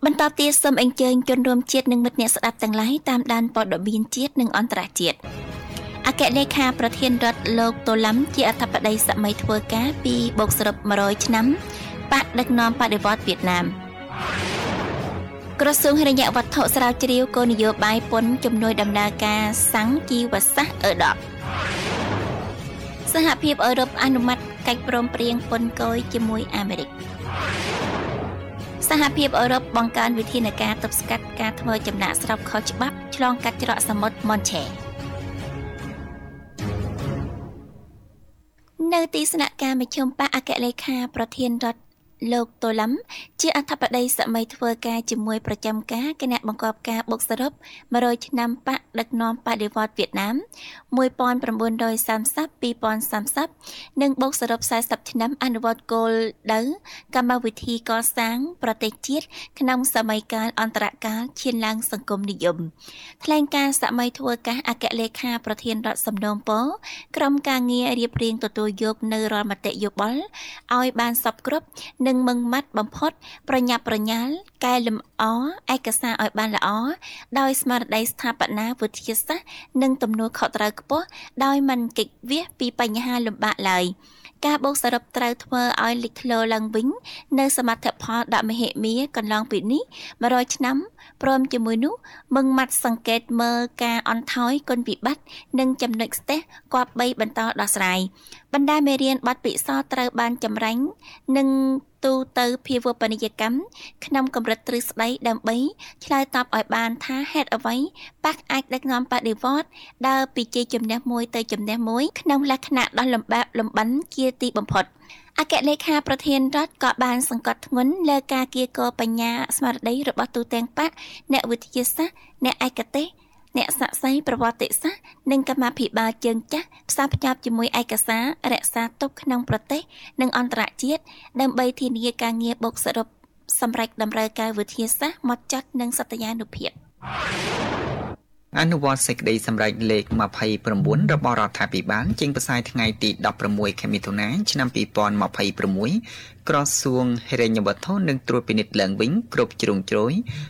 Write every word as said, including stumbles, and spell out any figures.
បន្តទៀតសូមអញ្ជើញជនរួមជាតិនិងមិត្តអ្នកស្ដាប់ទាំងឡាយតាមដានព័ត៌មានជាតិនិងអន្តរជាតិអគ្គលេខាប្រធានរដ្ឋលោកតូឡាំជាអធិបតីសម័យធ្វើការពីបូកសរុបមួយរយឆ្នាំបកដឹកនាំបដិវត្តន៍វៀតណាមក្រសួងហិរញ្ញវត្ថុស្រាវជ្រាវគោលនយោបាយពន្ធជំនួយដំណើរការសាំងជីវសាស្ត្រអឺដបសហភាពអឺរ៉ុបអនុម័តកិច្ចព្រមព្រៀងពន្ធគយជាមួយអាមេរិកសហភាពអឺរ៉ុបបង្កើនវិធានការទប់ស្កាត់ការធ្វើចំណាកស្រុកខុសច្បាប់ឆ្លងកាត់ច្រកសមុទ្រម៉ុនឆេនៅទីស្នាក់ការមជ្ឈមបកអគ្គលេខាប្រធានរដ្ឋលោកតូឡាំជាអធិបតីសម័យធ្វើការជាមួយប្រចាំការគណៈបង្កប់ការបូកសរុបមួយរយឆ្នាំបកដឹកនាំបដិវត្តន៍វៀតណាមមួយពាន់៩រយសាមសិប ពីរពាន់សាមសិបនិងបូកសរុបសែសិបឆ្នាំអនុវត្តគោលដៅកម្មវិធីកសាងប្រទេសជាតិក្នុងសម័យកាលអន្តរកាលឈានឡើងសង្គមនិយមថ្លែងការណ៍សម័យធ្វើការអគ្គលេខាប្រធានរដ្ឋសំណូមពរក្រុមការងាររៀបរៀងទទួលយកនៅរាល់មតិយោបល់ឲ្យបានសពគ្រប់និងមឹងម៉ាត់បំផុតប្រញាប់ប្រញាល់កែលម្អឯកសារឲ្យបានល្អដោយស្មារតីស្ថាបនាវិទ្យាសាស្ត្រនិងទំនួលខុសត្រូវខ្ពស់ដោយមិនគេចវះពីបញ្ហាលំបាកឡើយការបូកសរុបត្រូវធ្វើឲ្យលេចធ្លោឡើងវិញនៅសមិទ្ធផលដ៏មហិមាកន្លងពីនេះមួយរយឆ្នាំព្រមជាមួយនោះមឹងម៉ាត់សង្កេតមើលការអន់ថយគុណវិបត្តិនិងចំណុចស្ទះគប្បីបន្តដោះស្រាយបណ្ដាមេរៀនបទពិសោធន៍ត្រូវបានចម្រាញ់និងទូទៅភាវូបនីយកម្មក្នុងកម្រិតទ្រឹស្ដីដើម្បីឆ្លើយតបឲ្យបានថាហេតុអ្វីបកអាចដឹកនាំបដិវត្តន៍ដើរពីជ័យជំនះមួយទៅជំនះមួយក្នុងលក្ខណៈដោះលំបាកលំបិនជាទីបំផុតអគ្គលេខាប្រធានរដ្ឋក៏បានសង្កត់ធ្ងន់លើការគៀកបញ្ញាស្មារតីរបស់ទូទាំងបកអ្នកវិទ្យាសាស្ត្រអ្នកឯកទេសអ្នកសាក់សីប្រវត្តិសាស្ត្រនិងកម្មាភិបាលជើងចាស់ផ្សារភ្ជាប់ជាមួយឯកសាររក្សាទុកក្នុងប្រទេសនិងអន្តរជាតិដើម្បីធានាការងារបូកសរុបសម្រេចតម្រូវការវិទ្យាសាស្ត្រហ្មត់ចត់និងសត្យានុភាពអនុវត្តសេចក្តីសម្រេចលេខยี่สิบเก้าរបស់រដ្ឋាភិបាលចេញផ្សាយថ្ងៃទីដប់ប្រាំមួយខែមិថុនាឆ្នាំពីរពាន់ยี่สิบหกក្រសួងហិរញ្ញវត្ថុនិងត្រួតពិនិត្យឡើងវិញគ្រប់ជ្រុងជ្រោយ